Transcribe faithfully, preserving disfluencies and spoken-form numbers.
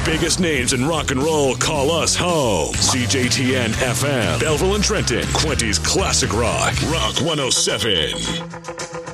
biggest names in rock and roll call us home. C J T N F M, Belleville and Trenton, Quinty's Classic Rock, Rock one oh seven.